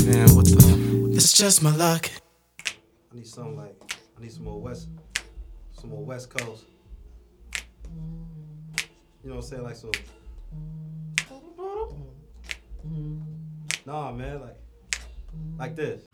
Man, what the? It's just my luck. I need something like, I need some more West Coast. You know what I'm saying? Like some. Nah, man, like this.